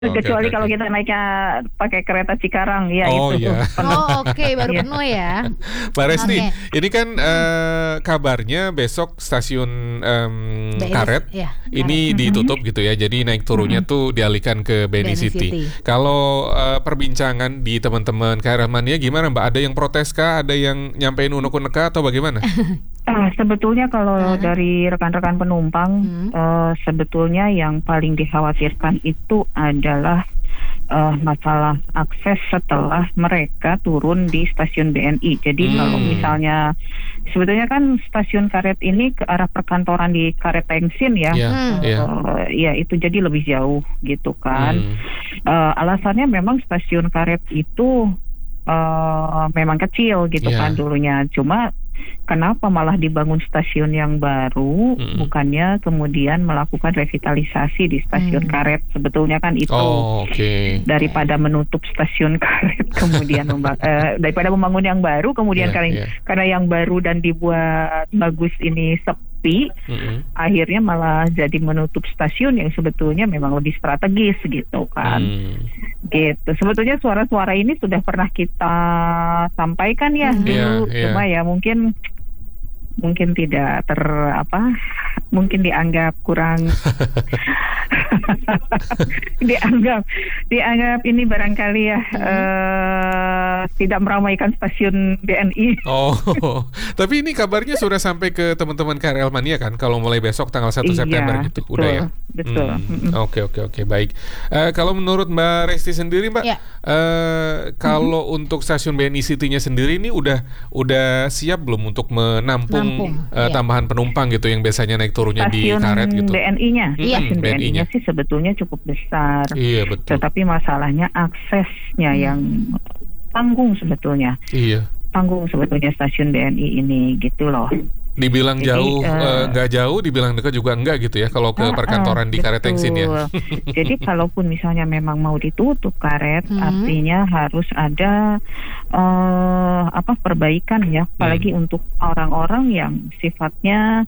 Oke, Kecuali oke, kalau oke. kita naiknya pakai kereta Cikarang, ya Oh itu iya. penuh. Oke, baru Iya. penuh ya. Mbak Resti, Oke. ini kan kabarnya besok stasiun BNI, Karet ya, ini Karet. ditutup gitu ya. Jadi naik turunnya tuh dialihkan ke BNI BNI City. City. Kalau perbincangan di teman-teman KRL Mania gimana Mbak? Ada yang protes kah? Ada yang nyampein unek-unek kah atau bagaimana? Sebetulnya kalau dari rekan-rekan penumpang, sebetulnya yang paling dikhawatirkan itu adalah masalah akses setelah mereka turun di stasiun BNI. Jadi kalau misalnya, sebetulnya kan stasiun Karet ini ke arah perkantoran di Karet Tengsin ya, ya itu jadi lebih jauh gitu kan. Alasannya memang stasiun Karet itu memang kecil gitu kan dulunya. Cuma kenapa malah dibangun stasiun yang baru, bukannya kemudian melakukan revitalisasi di stasiun Karet? Sebetulnya kan itu daripada menutup stasiun Karet kemudian daripada membangun yang baru kemudian karena yang baru dan dibuat bagus ini sepi, akhirnya malah jadi menutup stasiun yang sebetulnya memang lebih strategis gitu kan. Gitu. Sebetulnya suara-suara ini sudah pernah kita sampaikan ya dulu, cuma ya mungkin tidak mungkin dianggap kurang dianggap ini barangkali ya tidak meramaikan stasiun BNI. Tapi ini kabarnya sudah sampai ke teman-teman KRL Mania kan, kalau mulai besok tanggal 1 September gitu. Betul, udah ya? Betul. Oke, baik. Kalau menurut Mbak Resti sendiri Mbak, kalau untuk stasiun BNI City-nya sendiri ini udah siap belum untuk menampung tambahan penumpang gitu yang biasanya naik turunnya di Karet gitu? BNI-nya, stasiun BNI-nya sih sebetulnya cukup besar. Iya, betul. Tetapi masalahnya aksesnya yang tanggung sebetulnya. Tanggung sebetulnya stasiun BNI ini gitu loh. Dibilang jauh, nggak jauh, dibilang dekat juga enggak gitu ya kalau ke perkantoran di Karet Tengsin ya. Jadi kalaupun misalnya memang mau ditutup Karet, artinya harus ada perbaikan ya, apalagi untuk orang-orang yang sifatnya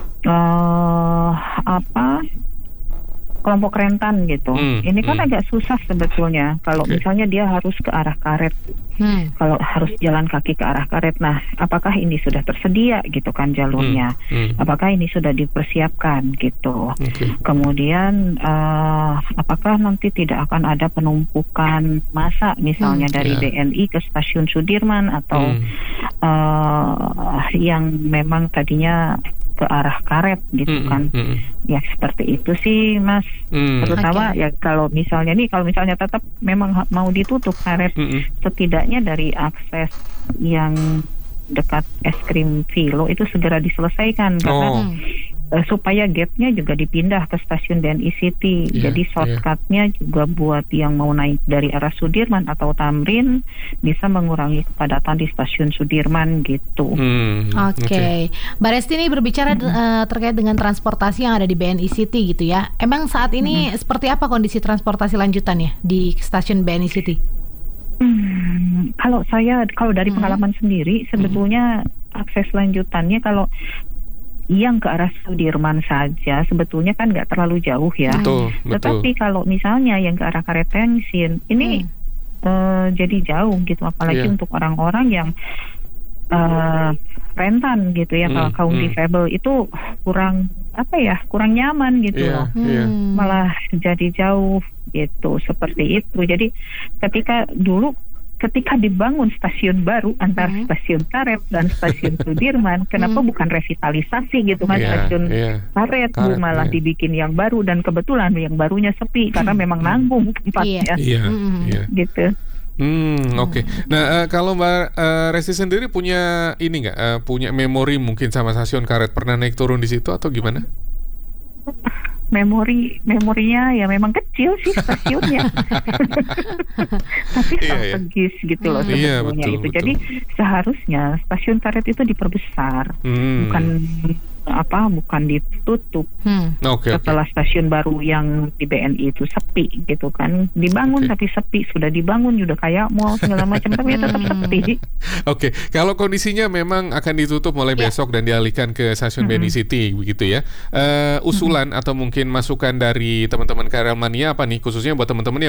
kelompok rentan gitu. Ini kan agak susah sebetulnya kalau misalnya dia harus ke arah Karet. Kalau harus jalan kaki ke arah Karet. Nah, apakah ini sudah tersedia gitu kan jalurnya? Apakah ini sudah dipersiapkan gitu? Kemudian apakah nanti tidak akan ada penumpukan massa misalnya dari BNI ke stasiun Sudirman atau yang memang tadinya ke arah Karet gitu kan. Ya seperti itu sih Mas. Terutama ya kalau misalnya tetap memang mau ditutup Karet, setidaknya dari akses yang dekat es krim Vilo itu segera diselesaikan karena supaya gate-nya juga dipindah ke stasiun BNI City. Jadi shortcut-nya juga buat yang mau naik dari arah Sudirman atau Tamrin bisa mengurangi kepadatan di stasiun Sudirman gitu. Oke. Mbak Resti ini berbicara terkait dengan transportasi yang ada di BNI City gitu ya. Emang saat ini seperti apa kondisi transportasi lanjutannya di stasiun BNI City? Kalau dari pengalaman sendiri sebetulnya akses lanjutannya kalau yang ke arah Sudirman saja sebetulnya kan nggak terlalu jauh ya. Betul. Tetapi kalau misalnya yang ke arah Karet Tengsin ini jadi jauh gitu, apalagi untuk orang-orang yang rentan gitu ya, kalau kaum difabel itu kurang nyaman gitu loh. Malah jadi jauh gitu, seperti itu. Jadi ketika dibangun stasiun baru antara stasiun Karet dan stasiun Sudirman, kenapa bukan revitalisasi gitu kan stasiun Karet malah dibikin yang baru, dan kebetulan yang barunya sepi karena memang nanggung tempatnya. Gitu. Oke. Nah, kalau Mbak Resti sendiri punya ini nggak? Punya memori mungkin sama stasiun Karet, pernah naik turun di situ atau gimana? Memorinya ya memang kecil sih stasiunnya, tapi strategis gitu loh sebetulnya itu. Jadi seharusnya stasiun Karet itu diperbesar, bukan ditutup. Setelah stasiun baru yang di BNI itu sepi gitu kan, dibangun tapi sepi, sudah dibangun sudah kayak mall segala macam tapi tetap sepi. Kalau kondisinya memang akan ditutup mulai besok dan dialihkan ke stasiun BNI City begitu ya, usulan atau mungkin masukan dari teman-teman KRL Mania apa nih, khususnya buat teman-teman